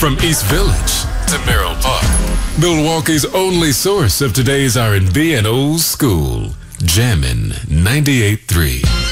From East Village to Merrill Park, Milwaukee's only source of today's R&B and old school. Jammin' 98.3.